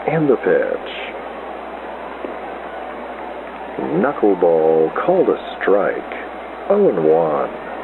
And the pitch. Knuckleball called a strike. 0-1.